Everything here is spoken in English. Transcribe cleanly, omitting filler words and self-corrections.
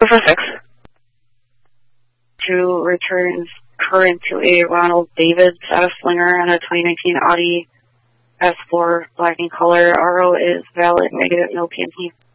for 6. To returns current to a Ronald David status slinger on a 2019 Audi S4 black in color. RO is valid, negative, no PNP.